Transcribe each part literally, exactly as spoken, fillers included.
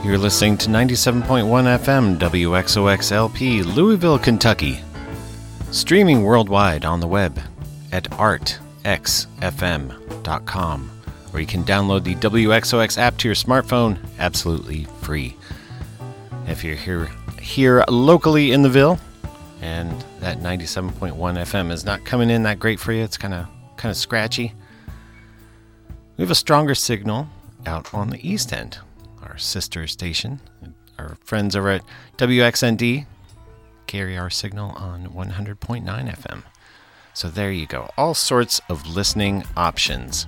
You're listening to ninety-seven point one F M W X O X L P, Louisville, Kentucky. Streaming worldwide on the web at art x f m dot com, or you can download the W X O X app to your smartphone absolutely free. If you're here here locally in the Ville, and that ninety-seven point one F M is not coming in that great for you, it's kind of kind of scratchy, we have a stronger signal out on the east end, our sister station. Our friends over at W X N D carry our signal on one hundred point nine F M. So there you go. All sorts of listening options.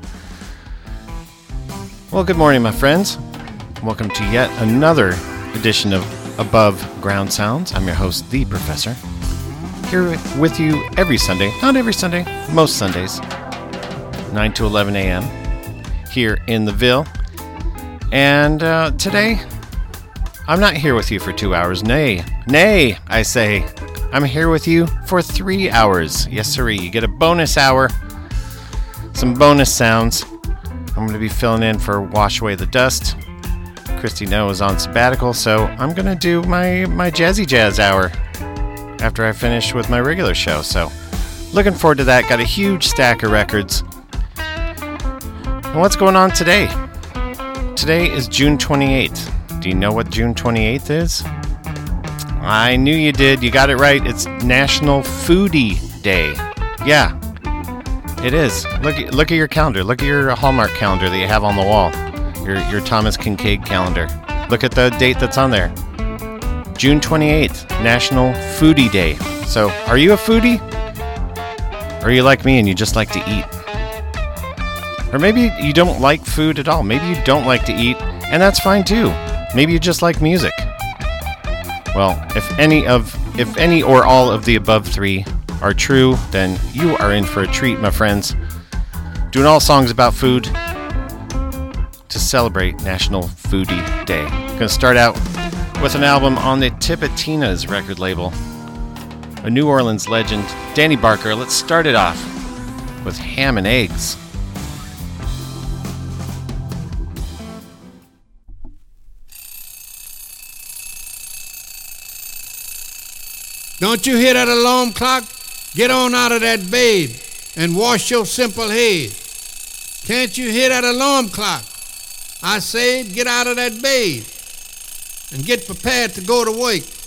Well, good morning, my friends. Welcome to yet another edition of Above Ground Sounds. I'm your host, The Professor. Here with you every Sunday. Not every Sunday, most Sundays. nine to eleven a.m. here in the Ville. And uh, today, I'm not here with you for two hours. Nay, nay, I say. I'm here with you for three hours. Yes, sirree. You get a bonus hour, some bonus sounds. I'm going to be filling in for Wash Away the Dust. Christy No is on sabbatical, so I'm going to do my, my Jazzy Jazz hour after I finish with my regular show. So, looking forward to that. Got a huge stack of records. And what's going on today? Today is June twenty-eighth. Do you know what June twenty-eighth is? I knew you did. You got it right. It's National Foodie Day. Yeah, it is. Look, look at your calendar. Look at your Hallmark calendar that you have on the wall. Your your Thomas Kincaid calendar. Look at the date that's on there. June twenty-eighth, National Foodie Day. So, are you a foodie? Or are you like me and you just like to eat? Or maybe you don't like food at all. Maybe you don't like to eat, and that's fine too. Maybe you just like music. Well, if any of, if any or all of the above three are true, then you are in for a treat, my friends. Doing all songs about food to celebrate National Foodie Day. I'm gonna start out with an album on the Tipitina's record label. A New Orleans legend, Danny Barker. Let's start it off with Ham and Eggs. Don't you hear that alarm clock? Get on out of that bed and wash your simple head. Can't you hear that alarm clock? I said, get out of that bed and get prepared to go to work.